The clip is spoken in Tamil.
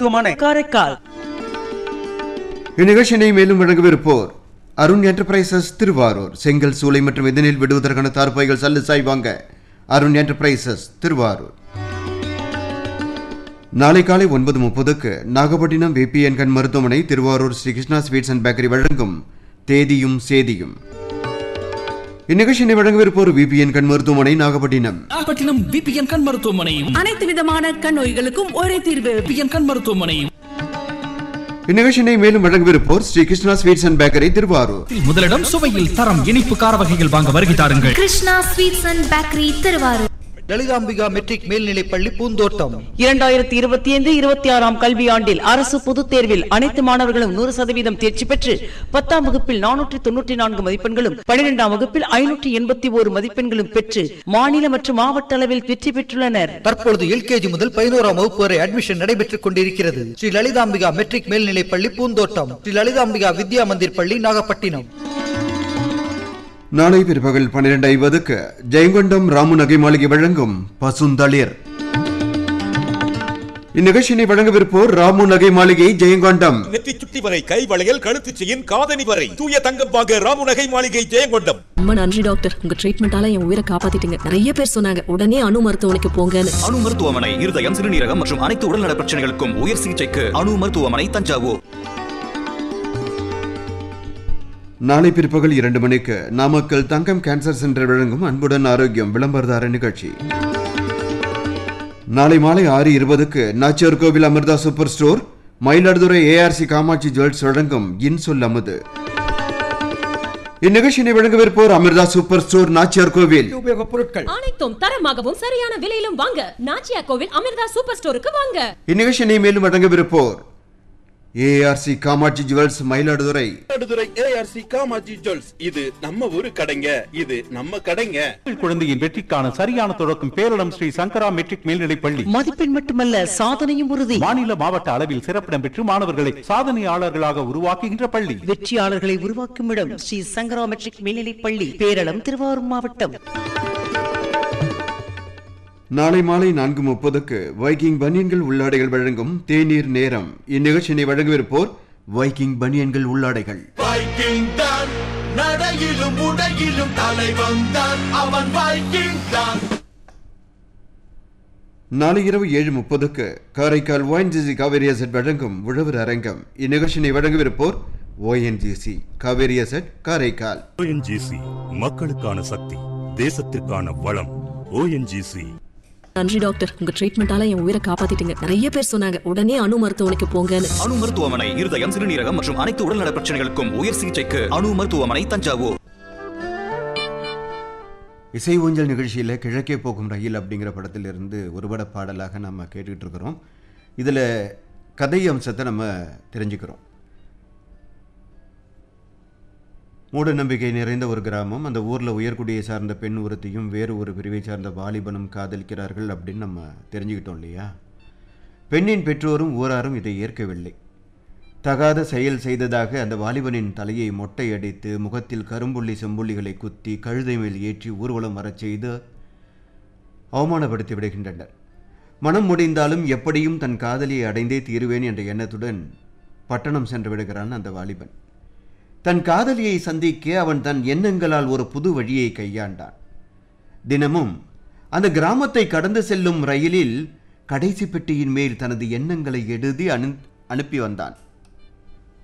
காரைக்கால். இந்நிகழ்ச்சியினை மேலும் வழங்கவிருப்போர் அருண் என்டர்பிரைசஸ் திருவாரூர். செங்கல் சூளை மற்றும் இதனில் விடுவதற்கான தார்பாய்கள் சல்லுசாய் வாங்க அருண் என்டர்பிரைசஸ் திருவாரூர். நாளை காலை 9:30 நாகப்பட்டினம் VPN கண் மருத்துவமனை Thiruvarur Sri Krishna sweets and bakery வழங்கும் தேதியும் சேதியும். இந்நிகழ்ச்சியை வழங்கவிருப்போர் VPN கண் மருத்துவமனை நாகப்பட்டினம். VPN கண் மருத்துவமனையும் அனைத்து விதமான கண் நோய்களுக்கும் ஒரே தீர்வு. VPN கண் மருத்துவமனையும். இந்நிகழ்ச்சியை மேலும் வழங்கவிருப்போர் Sri Krishna sweets and bakery Thiruvarur. முதலிடம் சுவையில் தரம் இனிப்பு கார வகைகள் வாங்க வருகை தாருங்கள். Krishna sweets and bakery Thiruvarur. Lalithambika matric மேல்நிலைப்பள்ளி பூந்தோட்டம். 2025-26 கல்வியாண்டில் அரசு பொதுத் தேர்வில் அனைத்து மாணவர்களும் 100% தேர்ச்சி பெற்று 10ஆம் வகுப்பில் 494 மதிப்பெண்களும் 12ஆம் வகுப்பில் 581 மதிப்பெண்களும் பெற்று மாநில மற்றும் மாவட்ட அளவில் வெற்றி பெற்றுள்ளனர். தற்பொழுது LKG முதல் 11ஆம் வகுப்பு வரை அட்மிஷன் நடைபெற்றுக் கொண்டிருக்கிறது. ஸ்ரீ லலிதாம்பிகா மெட்ரிக் மேல்நிலைப்பள்ளி பூந்தோட்டம், ஸ்ரீ லலிதாம்பிகா வித்யா மந்திர் பள்ளி நாகப்பட்டினம். நாளை பிற்பகல் 12:50 ஜெயங்கொண்டம் ராமு நகை மாளிகை வழங்கும் பசுந்தளிர். இந்நிகழ்ச்சியை வழங்கவிருப்போர் ராமு நகை மாளிகை ஜெயங்கொண்டம். நெற்றி சுட்டி வரை கை வளையல் கழுத்து செயின் காதணி வரை தூய தங்கம் வாங்க ராமு நகை மாளிகை ஜெயங்கொண்டம். ரொம்ப நன்றி டாக்டர், உங்க ட்ரீட்மெண்டால என் உயிரை காப்பாத்திட்டீங்க. நிறைய பேர் சொன்னாங்க உடனே அணு மருத்துவமனைக்கு போங்கன்னு. அணு மருத்துவமனை இருதயம், சிறுநீரகம் மற்றும் அனைத்து உடல்நல பிரச்சனைகளுக்கும் உயர் சிகிச்சைக்கு அணு மருத்துவமனை தஞ்சாவூர். நாளை பிற்பகல் 2 மணிக்கு நாமக்கல் தங்கம் கேன்சர் சென்டர் வழங்கும் அன்புடன் ஆரோக்கியம் விளம்பரதார நிகழ்ச்சி. நாளை மாலை 6:20 நாச்சியார் கோவில் Amrita super store, Mayiladuthurai ARC Kamakshi jewels வழங்கும் இன்சொல் அமுது. இந்நிகழ்ச்சியை வழங்கவிருப்போர் அமிர்தா சூப்பர் ஸ்டோர் நாச்சியார் கோவில். பொருட்கள் அனைத்தும் தரமாகவும் சரியான விலையிலும் வாங்க நாச்சியார் கோவில் அமிர்தா சூப்பர் ஸ்டோருக்கு வாங்க. இந்நிகழ்ச்சியை மேலும் வழங்கவிருப்போர் ARC Kamakshi jewels Mayiladuthurai. ARC Kamakshi jewels, இது நம்ம ஊரு கடைங்க, இது நம்ம கடைங்க. குழந்தையின் வெற்றிக்கான சரியான தொடக்கம் பேரிடம் ஸ்ரீ சங்கரா மெட்ரிக் மேல்நிலைப் பள்ளி. மதிப்பெண் மட்டுமல்ல சாதனையும் உறுதி. மாநில மாவட்ட அளவில் சிறப்பிடம் பெற்று மாணவர்களை சாதனையாளர்களாக உருவாக்குகின்ற பள்ளி. வெற்றியாளர்களை உருவாக்கும் இடம் ஸ்ரீ சங்கரா மெட்ரிக் மேல்நிலைப் பள்ளி, பேரளம், திருவாரூர் மாவட்டம். நாளை மாலை 4:30 வைக்கிங் பனியன்கள் உள்ளாடைகள் வழங்கும் தேநீர் நேரம். இந்நிகழ்ச்சியை வழங்கவிருப்போர் வைக்கிங் பனியன்கள் உள்ளாடைகள். வைக்கிங் தான் நடையிலும் உடையிலும் தலைவன் தான், அவன் வைக்கிங் தான். நாளை இரவு 7:30 காரைக்கால் ONGC காவேரி அசெட் வழங்கும் உழவர் அரங்கம். இந்நிகழ்ச்சியை வழங்கவிருப்போர் ONGC Kaveri asset Karaikal. ONGC மக்களுக்கான சக்தி, தேசத்திற்கான வளம். ONGC. நன்றி டாக்டர், உங்க ட்ரீட்மெண்டால என் உயிரை காப்பாத்திட்டீங்க. நிறைய பேர் சொன்னாங்க உடனே அணு மருத்துவமனைக்கு போங்கன்னு. அணு மருத்துவமனை இருதயம், சிறுநீரகம் மற்றும் அனைத்து உடல்நல பிரச்சனைகளுக்கும் உயர் சிகிச்சைக்கு அணு மருத்துவமனை தஞ்சாவூர். இசை ஊஞ்சல் நிகழ்ச்சியில் கிழக்கே போகும் ரயில் அப்படிங்கிற படத்திலிருந்து ஒருபட பாடலாக நம்ம கேட்டுக்கிட்டு இருக்கிறோம். இதில் கதை அம்சத்தை நம்ம தெரிஞ்சுக்கிறோம். மூட நம்பிக்கை நிறைந்த ஒரு கிராமம். அந்த ஊரில் உயர்குடியை சார்ந்த பெண் ஒருத்தையும் வேறு ஒரு பிரிவை சார்ந்த வாலிபனும் காதலிக்கிறார்கள் அப்படின்னு நம்ம தெரிஞ்சுக்கிட்டோம் இல்லையா? பெண்ணின் பெற்றோரும் ஊராரும் இதை ஏற்கவில்லை. தகாத செயல் செய்ததாக அந்த வாலிபனின் தலையை மொட்டை அடித்து முகத்தில் கரும்புள்ளி செம்புள்ளிகளை குத்தி கழுதை மேல் ஏற்றி ஊர்வலம் வரச் செய்து அவமானப்படுத்தி விடுகின்றனர். மனம் முடிந்தாலும் எப்படியும் தன் காதலியை அடைந்தே தீருவேன் என்ற எண்ணத்துடன் பட்டணம் சென்று விடுகிறான் அந்த வாலிபன். தன் காதலியை சந்திக்க அவன் தன் எண்ணங்களால் ஒரு புது வழியை கையாண்டான். தினமும் அந்த கிராமத்தை கடந்து செல்லும் ரயிலில் கடைசி பெட்டியின் மேல் தனது எண்ணங்களை எழுதி அனுப்பி வந்தான்.